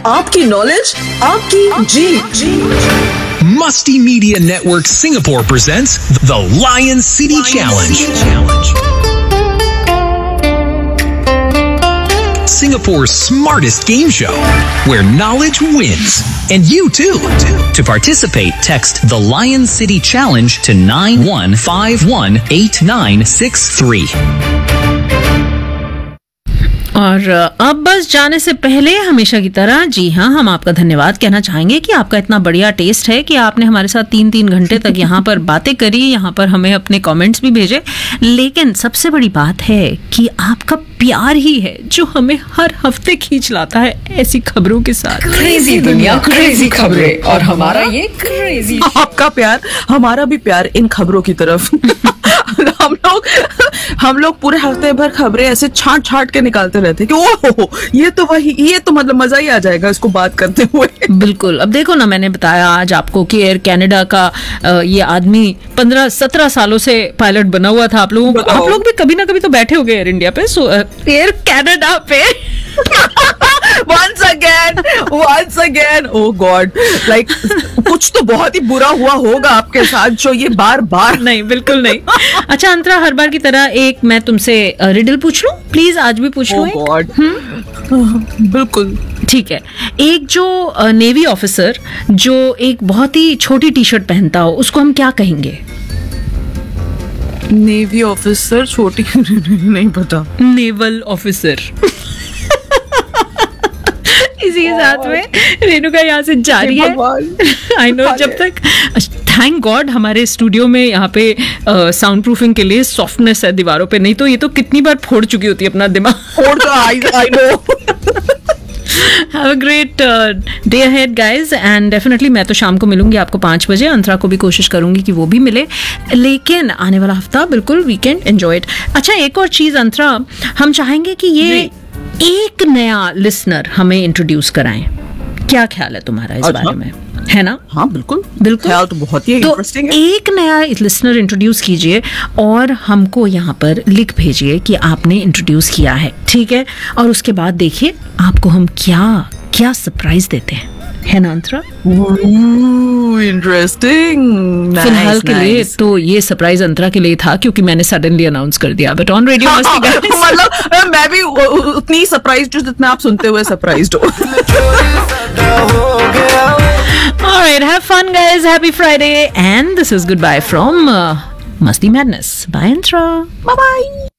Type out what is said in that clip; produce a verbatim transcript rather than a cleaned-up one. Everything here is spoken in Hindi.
आपकी नॉलेज, आपकी जीत। Musty Media Network Singapore presents the Lion City Challenge. Singapore's smartest game show, where knowledge wins. And you too. To participate, text the Lion City Challenge to nine one five one eight nine six three. और अब बस जाने से पहले हमेशा की तरह जी हाँ, हम आपका धन्यवाद कहना चाहेंगे कि आपका इतना बढ़िया टेस्ट है कि आपने हमारे साथ तीन तीन घंटे तक यहाँ पर बातें करी, यहाँ पर हमें अपने कमेंट्स भी भेजे। लेकिन सबसे बड़ी बात है कि आपका प्यार ही है जो हमें हर हफ्ते खींच लाता है ऐसी खबरों के साथ। क्रेजी दुनिया, क्रेजी खबरें, और हमारा ये क्रेजी आपका प्यार, हमारा भी प्यार इन खबरों की तरफ। हम लोग हम लोग पूरे हफ्ते भर खबरें ऐसे छांट छांट के निकालते रहते कि ओह ये तो वही, ये तो मतलब मजा ही आ जाएगा इसको बात करते हुए। बिल्कुल। अब देखो ना, मैंने बताया आज आपको कि एयर कनाडा का ये आदमी पंद्रह सत्रह सालों से पायलट बना हुआ था। आप लोगों आप लोग भी कभी ना कभी तो बैठे हो गए एयर इंडिया पे, सो एयर कनाडा पे। Once again, once again, oh God, like कुछ तो बहुत ही बुरा हुआ होगा आपके साथ जो ये बार बार। नहीं, बिल्कुल नहीं। अच्छा अंतरा, हर बार की तरह एक मैं तुमसे रिडल पूछ लूं प्लीज, आज भी पूछ लूं। oh God. बिल्कुल ठीक है। एक जो नेवी ऑफिसर जो एक बहुत ही छोटी टी शर्ट पहनता हो, उसको हम क्या कहेंगे? नेवी ऑफिसर छोटी नहीं पता। Naval officer. इसी के साथ में रेणुका यहाँ से जारी है। आई नो, जब तक थैंक गॉड हमारे स्टूडियो में यहाँ पे साउंड प्रूफिंग के लिए सॉफ्टनेस है दीवारों पे, नहीं तो ये तो कितनी बार फोड़ चुकी होती है अपना दिमाग। फोड़ तो आई I know. Have a great uh, day ahead guys, and definitely मैं तो शाम को मिलूंगी आपको पाँच बजे। अंतरा को भी कोशिश करूंगी कि वो भी मिले, लेकिन आने वाला हफ्ता बिल्कुल वीकेंड एंजॉय इट। अच्छा, एक और चीज अंतरा, हम चाहेंगे कि ये एक नया लिसनर हमें इंट्रोड्यूस कराएं। क्या ख्याल है तुम्हारा इस अच्छा। बारे में? है ना? हाँ बिल्कुल बिल्कुल। ख्याल तो बहुत ही इंटरेस्टिंग तो है। एक नया लिसनर इंट्रोड्यूस कीजिए और हमको यहाँ पर लिख भेजिए कि आपने इंट्रोड्यूस किया है, ठीक है? और उसके बाद देखिए आपको हम क्या क्या सरप्राइज देते हैं, है ना अंतरा? इंटरेस्टिंग। फिलहाल के लिए तो ये सरप्राइज अंतरा के लिए था क्योंकि मैंने सडनली अनाउंस कर दिया, बट ऑन रेडियो मस्ती गाइस। मतलब मैं भी उतनी सरप्राइज्ड हूं जितना आप सुनते हुए सरप्राइज्ड हो। All right, have fun guys, happy Friday, and this is goodbye from uh, Musty Madness. Bye Antra. Bye bye.